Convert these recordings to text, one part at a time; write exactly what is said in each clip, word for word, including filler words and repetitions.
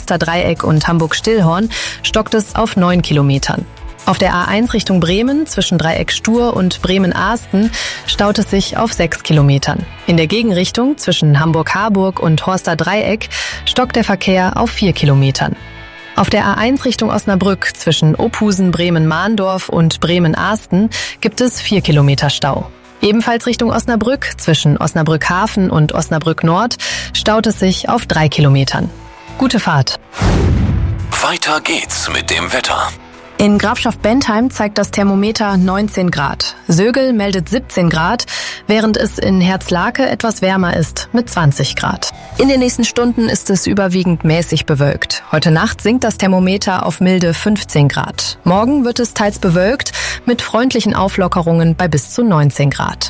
Münster-Dreieck und Hamburg-Stillhorn stockt es auf neun Kilometern. Auf der A eins Richtung Bremen zwischen Dreieck-Stur und Bremen-Ahsten staut es sich auf sechs Kilometern. In der Gegenrichtung zwischen Hamburg-Harburg und Horster-Dreieck stockt der Verkehr auf vier Kilometern. Auf der A eins Richtung Osnabrück zwischen Ophusen, Bremen-Mahndorf und Bremen-Ahsten gibt es vier Kilometer Stau. Ebenfalls Richtung Osnabrück zwischen Osnabrück-Hafen und Osnabrück-Nord staut es sich auf drei Kilometern. Gute Fahrt. Weiter geht's mit dem Wetter. In Grafschaft Bentheim zeigt das Thermometer neunzehn Grad. Sögel meldet siebzehn Grad, während es in Herzlake etwas wärmer ist mit zwanzig Grad. In den nächsten Stunden ist es überwiegend mäßig bewölkt. Heute Nacht sinkt das Thermometer auf milde fünfzehn Grad. Morgen wird es teils bewölkt mit freundlichen Auflockerungen bei bis zu neunzehn Grad.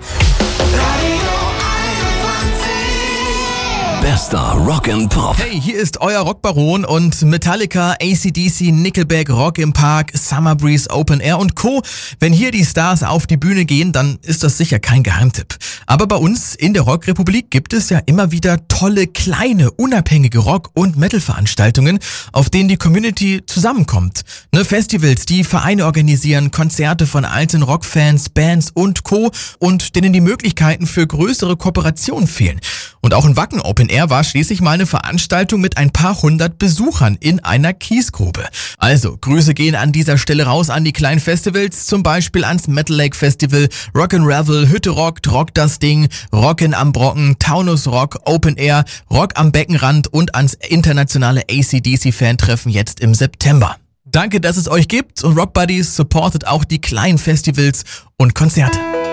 Bester Rock and Pop. Hey, hier ist euer Rockbaron und Metallica, A C D C, Nickelback, Rock im Park, Summer Breeze, Open Air und Co. Wenn hier die Stars auf die Bühne gehen, dann ist das sicher kein Geheimtipp. Aber bei uns in der Rockrepublik gibt es ja immer wieder tolle, kleine, unabhängige Rock- und Metal-Veranstaltungen, auf denen die Community zusammenkommt. Ne, Festivals, die Vereine organisieren, Konzerte von alten Rockfans, Bands und Co. und denen die Möglichkeiten für größere Kooperationen fehlen. Und auch in Wacken Open Air war schließlich mal eine Veranstaltung mit ein paar hundert Besuchern in einer Kiesgrube. Also, Grüße gehen an dieser Stelle raus an die kleinen Festivals, zum Beispiel ans Metal Lake Festival, Rock'n'Ravel, Hütte rockt, Rock das Ding, Rockin' am Brocken, Taunus Rock, Open Air, Rock am Beckenrand und ans internationale A C D C-Fan-Treffen jetzt im September. Danke, dass es euch gibt und Rock Buddies supportet auch die kleinen Festivals und Konzerte.